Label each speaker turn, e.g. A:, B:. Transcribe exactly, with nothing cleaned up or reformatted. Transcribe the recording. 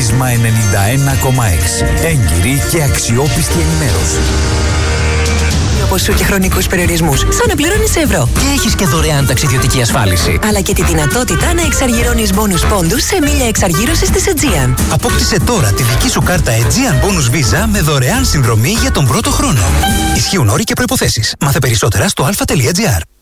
A: Πρίσμα ενενήντα ένα κόμμα έξι. Έγκυρη και αξιόπιστη ενημέρωση.
B: Όπως σου και χρονικούς περιορισμούς, σαν να πληρώνεις ευρώ.
C: Και έχεις και δωρεάν ταξιδιωτική ασφάλιση.
B: Αλλά και τη δυνατότητα να εξαργυρώνεις μπόνους πόντους σε μίλια εξαργύρωσης της Aegean.
D: Απόκτησε τώρα τη δική σου κάρτα Aegean Bonus Visa με δωρεάν συνδρομή για τον πρώτο χρόνο. Ισχύουν όροι και προϋποθέσεις. Μάθε περισσότερα στο αλφα τελεία τζι άρ.